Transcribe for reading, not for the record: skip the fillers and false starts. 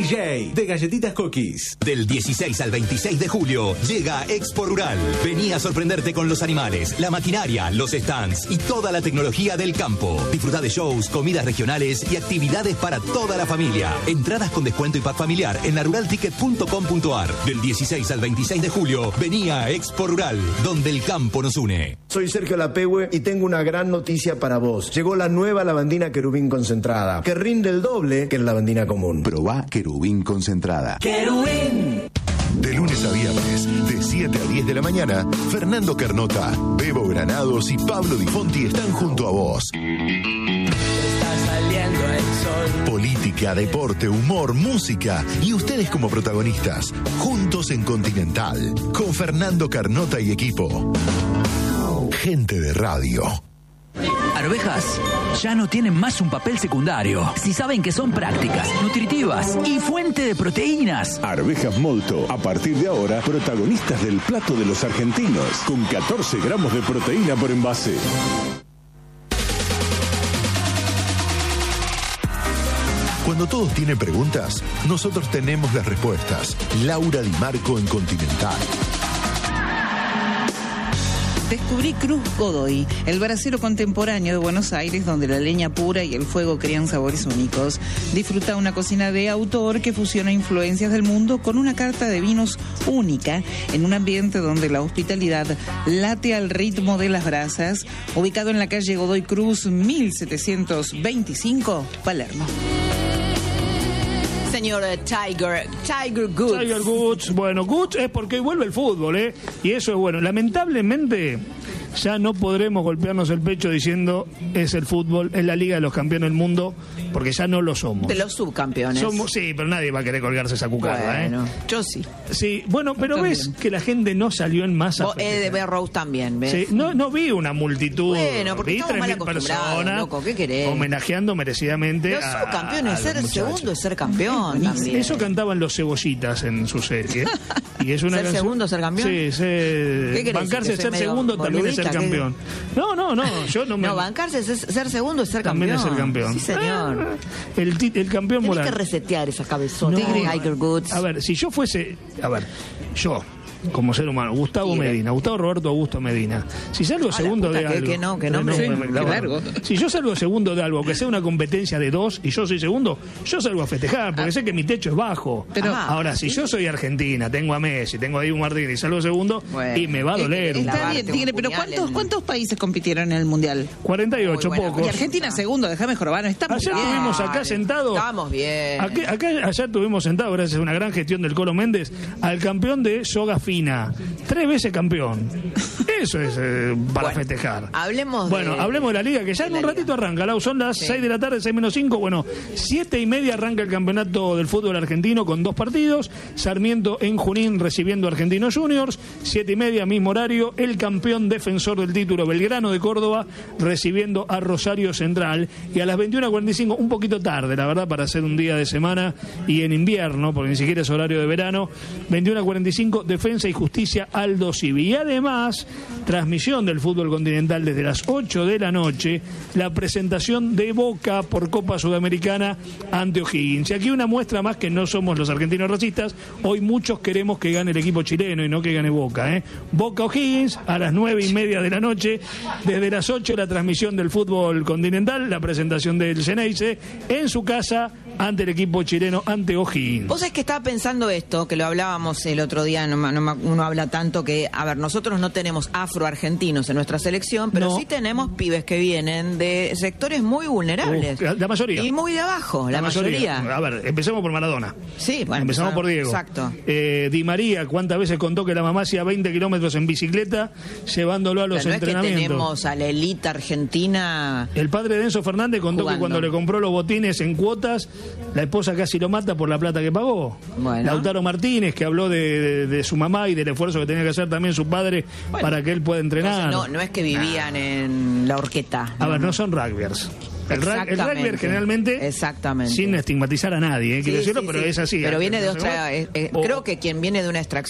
DJ de Galletitas Cookies. Del 16 al 26 de julio llega Expo Rural. Vení a sorprenderte con los animales, la maquinaria, los stands y toda la tecnología del campo. Disfruta de shows, comidas regionales y actividades para toda la familia. Entradas con descuento y pack familiar en laruralticket.com.ar. Del 16 al 26 de julio, vení a Expo Rural, donde el campo nos une. Soy Sergio Lapehue y tengo una gran noticia para vos. Llegó la nueva lavandina Querubín concentrada, que rinde el doble que la lavandina común. Probá Querubín concentrada. ¡Querubín! De lunes a viernes, de 7 a 10 de la mañana, Fernando Carnota, Bebo Granados y Pablo Di Fonti están junto a vos. Está saliendo el sol. Política, deporte, humor, música y ustedes como protagonistas, juntos en Continental, con Fernando Carnota y equipo. Gente de radio. Arvejas ya no tienen más un papel secundario. Si saben que son prácticas, nutritivas y fuente de proteínas. Arvejas Molto, a partir de ahora, protagonistas del plato de los argentinos, con 14 gramos de proteína por envase. Cuando todos tienen preguntas, nosotros tenemos las respuestas. Laura Di Marco en Continental. Descubrí Cruz Godoy, el brasero contemporáneo de Buenos Aires, donde la leña pura y el fuego crean sabores únicos. Disfruta una cocina de autor que fusiona influencias del mundo con una carta de vinos única, en un ambiente donde la hospitalidad late al ritmo de las brasas, ubicado en la calle Godoy Cruz, 1725, Palermo. Señor Tiger Goods. Tiger Goods. Bueno, Goods es porque vuelve el fútbol, ¿eh? Y eso es bueno. Lamentablemente, ya no podremos golpearnos el pecho diciendo es el fútbol, es la Liga de los Campeones del Mundo, porque ya no lo somos. De los subcampeones. Sí, pero nadie va a querer colgarse esa cucarda, bueno, yo sí. Sí, bueno, pero también. Ves que la gente no salió en masa. De ver Rose también, ¿ves? Sí, no vi una multitud. Bueno, porque vi estamos mal 3.000 personas, loco, ¿qué querés? homenajeando merecidamente los subcampeones, ser el segundo es ser campeón. También. Eso cantaban los Cebollitas en su serie. Y es una ¿Ser segundo, ser campeón? Sí, bancarse ser segundo también es ser campeón. No, yo no me... No, bancarse ser segundo es ser campeón. También es ser campeón. Sí, señor. El campeón moral. Tenés que resetear esa cabezona. Tiger Goods. A ver, si yo fuese... yo... como ser humano, Gustavo Roberto Augusto Medina. Si salgo segundo de algo... largo. Si yo salgo segundo de algo, que sea una competencia de dos y yo soy segundo, yo salgo a festejar, porque sé que mi techo es bajo. Pero ahora, si yo soy Argentina, tengo a Messi, tengo a Dibu Martínez y salgo segundo, y me va a doler. Está bien, Tigre, pero ¿cuántos países compitieron en el Mundial? 48, pocos. Y Argentina segundo, déjame jorobar, no está muy bien. Ayer tuvimos acá sentado... Estamos bien. Ayer tuvimos sentado, gracias a una gran gestión del Colo Méndez, al campeón de soga fina. 3 veces campeón. Eso es para festejar. Hablemos de la Liga, que ya en un ratito arranca. Son las 6 de la tarde, 6:05. Bueno, 7:30 arranca el campeonato del fútbol argentino con 2 partidos. Sarmiento en Junín recibiendo a Argentinos Juniors. 7:30, mismo horario. El campeón defensor del título, Belgrano de Córdoba, recibiendo a Rosario Central. Y a las 21:45, un poquito tarde, la verdad, para hacer un día de semana y en invierno, porque ni siquiera es horario de verano. 21:45, Defensa y Justicia, Aldo Civi. Y además, transmisión del fútbol continental desde las 8 de la noche, la presentación de Boca por Copa Sudamericana ante O'Higgins. Y aquí una muestra más que no somos los argentinos racistas. Hoy muchos queremos que gane el equipo chileno y no que gane Boca. Boca O'Higgins a las 9:30 de la noche. Desde las 8 la transmisión del fútbol continental, la presentación del Ceneice en su casa ante el equipo chileno, ante O'Higgins. Vos es que estaba pensando esto, que lo hablábamos el otro día, uno habla tanto que, a ver, nosotros no tenemos afroargentinos en nuestra selección, pero sí tenemos pibes que vienen de sectores muy vulnerables. La mayoría. Y muy de abajo, la mayoría. A ver, empecemos por Maradona. Sí, bueno. Empezamos por Diego. Exacto. Di María, ¿cuántas veces contó que la mamá hacía 20 kilómetros en bicicleta llevándolo a los entrenamientos? Es que tenemos a la élite argentina. El padre de Enzo Fernández contó jugando. Que cuando le compró los botines en cuotas, la esposa casi lo mata por la plata que pagó. Bueno. Lautaro Martínez, que habló de su mamá y del esfuerzo que tenía que hacer también su padre para que él pueda entrenar. No es que vivían en la horqueta. A ver, no son rugbyers. El rugby generalmente, sin estigmatizar a nadie, quiero decirlo, pero es así. Pero viene de otra... creo que quien viene de una extracción